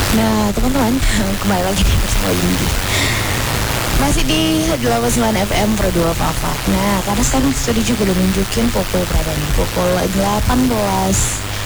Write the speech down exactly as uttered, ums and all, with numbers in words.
Nah teman-teman, kembali lagi nih bersama Windy. Masih di delapan puluh sembilan F M Pro dua Papa. Nah karena sekarang studio juga udah nunjukin pukul berapa nih? Pukul delapan belas